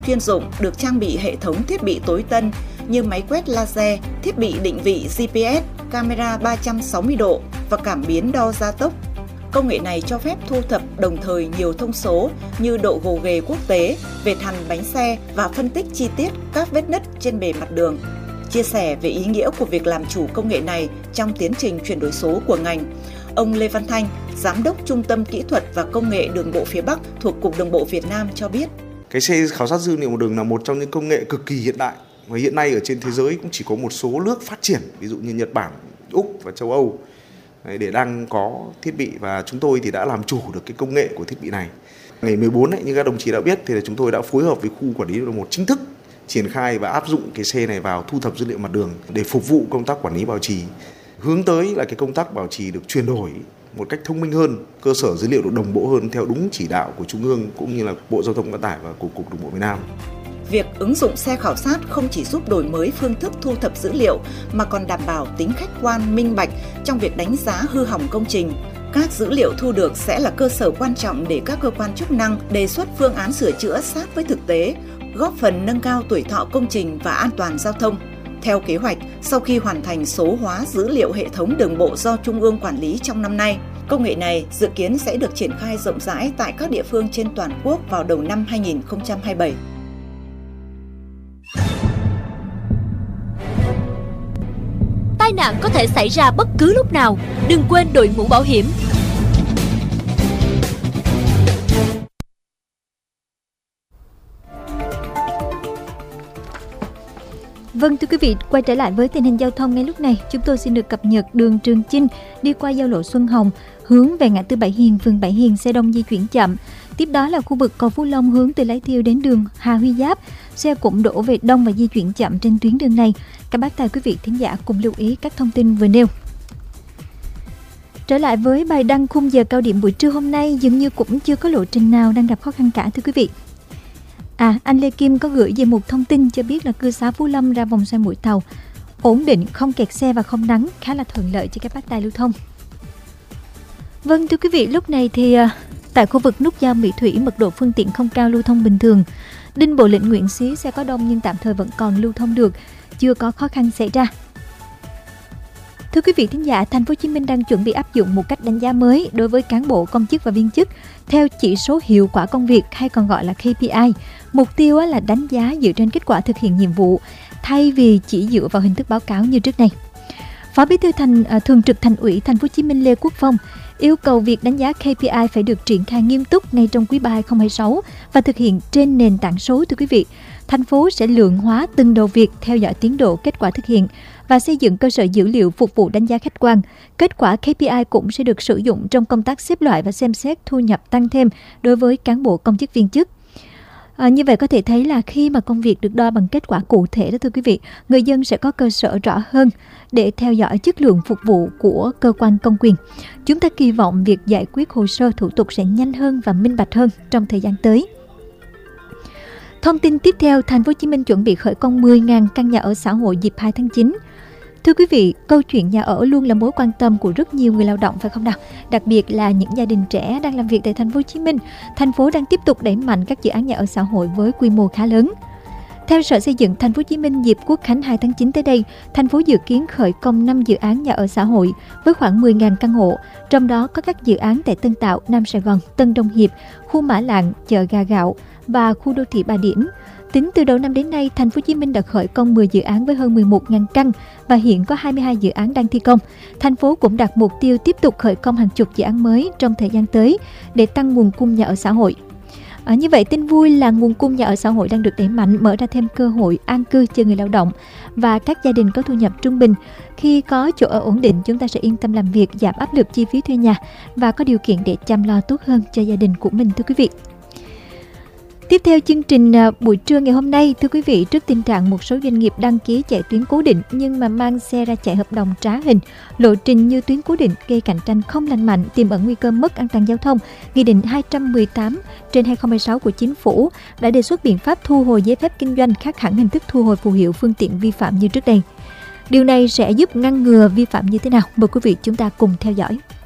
chuyên dụng được trang bị hệ thống thiết bị tối tân như máy quét laser, thiết bị định vị GPS, camera 360 độ và cảm biến đo gia tốc. Công nghệ này cho phép thu thập đồng thời nhiều thông số như độ gồ ghề quốc tế, vệt hằn bánh xe và phân tích chi tiết các vết nứt trên bề mặt đường. Chia sẻ về ý nghĩa của việc làm chủ công nghệ này trong tiến trình chuyển đổi số của ngành, ông Lê Văn Thanh, Giám đốc Trung tâm Kỹ thuật và Công nghệ Đường bộ phía Bắc thuộc Cục Đường bộ Việt Nam cho biết. Cái xe khảo sát dữ liệu mặt đường là một trong những công nghệ cực kỳ hiện đại và hiện nay ở trên thế giới cũng chỉ có một số nước phát triển, ví dụ như Nhật Bản, Úc và châu Âu để đang có thiết bị, và chúng tôi thì đã làm chủ được cái công nghệ của thiết bị này. Ngày 14 như các đồng chí đã biết thì là chúng tôi đã phối hợp với khu quản lý đường bộ chính thức triển khai và áp dụng cái xe này vào thu thập dữ liệu mặt đường để phục vụ công tác quản lý bảo trì. Hướng tới là cái công tác bảo trì được chuyển đổi một cách thông minh hơn, cơ sở dữ liệu được đồng bộ hơn theo đúng chỉ đạo của Trung ương cũng như là Bộ Giao thông Vận tải và của Cục Đường bộ Việt Nam. Việc ứng dụng xe khảo sát không chỉ giúp đổi mới phương thức thu thập dữ liệu mà còn đảm bảo tính khách quan, minh bạch trong việc đánh giá hư hỏng công trình. Các dữ liệu thu được sẽ là cơ sở quan trọng để các cơ quan chức năng đề xuất phương án sửa chữa sát với thực tế, góp phần nâng cao tuổi thọ công trình và an toàn giao thông. Theo kế hoạch, sau khi hoàn thành số hóa dữ liệu hệ thống đường bộ do Trung ương quản lý trong năm nay, công nghệ này dự kiến sẽ được triển khai rộng rãi tại các địa phương trên toàn quốc vào đầu năm 2027. Tai nạn có thể xảy ra bất cứ lúc nào, đừng quên đội mũ bảo hiểm. Vâng, thưa quý vị, quay trở lại với tình hình giao thông ngay lúc này, chúng tôi xin được cập nhật đường Trường Chinh đi qua giao lộ Xuân Hồng, hướng về ngã tư Bảy Hiền, phường Bảy Hiền, xe đông di chuyển chậm. Tiếp đó là khu vực cầu Phú Long hướng từ Lái Thiêu đến đường Hà Huy Giáp, xe cũng đổ về đông và di chuyển chậm trên tuyến đường này. Các bác tài quý vị thính giả cùng lưu ý các thông tin vừa nêu. Trở lại với bài đăng khung giờ cao điểm buổi trưa hôm nay, dường như cũng chưa có lộ trình nào đang gặp khó khăn cả thưa quý vị. Anh Lê Kim có gửi về một thông tin cho biết là cư xá Phú Lâm ra vòng xoay Mũi Tàu ổn định, không kẹt xe và không nắng, khá là thuận lợi cho các bác tài lưu thông. Vâng, thưa quý vị, lúc này thì tại khu vực nút giao Mỹ Thủy, mật độ phương tiện không cao, lưu thông bình thường. Đinh Bộ Lĩnh, Nguyễn Xí xe có đông nhưng tạm thời vẫn còn lưu thông được, chưa có khó khăn xảy ra. Thưa quý vị thính giả, Thành phố Hồ Chí Minh đang chuẩn bị áp dụng một cách đánh giá mới đối với cán bộ, công chức và viên chức theo chỉ số hiệu quả công việc hay còn gọi là KPI. Mục tiêu là đánh giá dựa trên kết quả thực hiện nhiệm vụ thay vì chỉ dựa vào hình thức báo cáo như trước này. Phó Bí thư Thường trực Thành ủy Thành phố Hồ Chí Minh Lê Quốc Phong yêu cầu việc đánh giá KPI phải được triển khai nghiêm túc ngay trong quý 3 2026 và thực hiện trên nền tảng số. Thưa quý vị, thành phố sẽ lượng hóa từng đầu việc, theo dõi tiến độ, kết quả thực hiện và xây dựng cơ sở dữ liệu phục vụ đánh giá khách quan. Kết quả KPI cũng sẽ được sử dụng trong công tác xếp loại và xem xét thu nhập tăng thêm đối với cán bộ, công chức, viên chức. Như vậy có thể thấy là khi mà công việc được đo bằng kết quả cụ thể đó thưa quý vị, người dân sẽ có cơ sở rõ hơn để theo dõi chất lượng phục vụ của cơ quan công quyền. Chúng ta kỳ vọng việc giải quyết hồ sơ thủ tục sẽ nhanh hơn và minh bạch hơn trong thời gian tới. Thông tin tiếp theo, Thành phố Hồ Chí Minh chuẩn bị khởi công 10.000 căn nhà ở xã hội dịp 2 tháng 9. Thưa quý vị, câu chuyện nhà ở luôn là mối quan tâm của rất nhiều người lao động phải không nào? Đặc biệt là những gia đình trẻ đang làm việc tại Thành phố Hồ Chí Minh. Thành phố đang tiếp tục đẩy mạnh các dự án nhà ở xã hội với quy mô khá lớn. Theo Sở Xây dựng Thành phố Hồ Chí Minh, dịp Quốc khánh 2 tháng 9 tới đây, thành phố dự kiến khởi công 5 dự án nhà ở xã hội với khoảng 10.000 căn hộ, trong đó có các dự án tại Tân Tạo, Nam Sài Gòn, Tân Đông Hiệp, khu Mã Lạng, chợ Gà Gạo và khu đô thị Bà Điểm. Tính từ đầu năm đến nay, Thành phố Hồ Chí Minh đã khởi công 10 dự án với hơn 11.000 căn và hiện có 22 dự án đang thi công. Thành phố cũng đặt mục tiêu tiếp tục khởi công hàng chục dự án mới trong thời gian tới để tăng nguồn cung nhà ở xã hội. Như vậy, tin vui là nguồn cung nhà ở xã hội đang được đẩy mạnh, mở ra thêm cơ hội an cư cho người lao động và các gia đình có thu nhập trung bình. Khi có chỗ ở ổn định, chúng ta sẽ yên tâm làm việc, giảm áp lực chi phí thuê nhà và có điều kiện để chăm lo tốt hơn cho gia đình của mình thưa quý vị. Tiếp theo chương trình buổi trưa ngày hôm nay, thưa quý vị, trước tình trạng một số doanh nghiệp đăng ký chạy tuyến cố định nhưng mà mang xe ra chạy hợp đồng trá hình, lộ trình như tuyến cố định gây cạnh tranh không lành mạnh, tiềm ẩn nguy cơ mất an toàn giao thông, Nghị định 218/2016 của Chính phủ đã đề xuất biện pháp thu hồi giấy phép kinh doanh khác hẳn hình thức thu hồi phù hiệu phương tiện vi phạm như trước đây. Điều này sẽ giúp ngăn ngừa vi phạm như thế nào? Mời quý vị chúng ta cùng theo dõi.